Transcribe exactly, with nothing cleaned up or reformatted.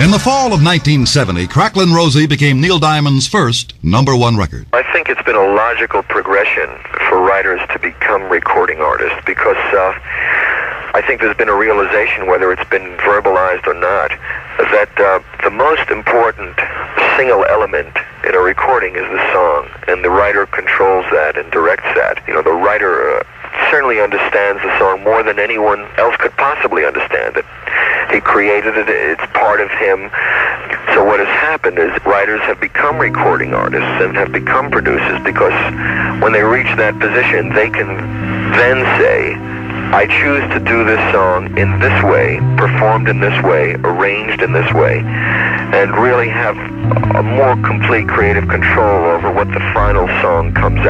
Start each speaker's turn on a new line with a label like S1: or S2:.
S1: In the fall of nineteen seventy, Cracklin' Rosie became Neil Diamond's first number one record.
S2: I think it's been a logical progression for writers to become recording artists because uh, I think there's been a realization, whether it's been verbalized or not, that uh, the most important single element in a recording is the song, and the writer controls that and directs that. You know, the writer uh, certainly understands the song more than anyone else could possibly understand it. He created it, it's part of him. So what has happened is writers have become recording artists and have become producers because when they reach that position, they can then say, I choose to do this song in this way, performed in this way, arranged in this way, and really have a more complete creative control over what the final song comes out.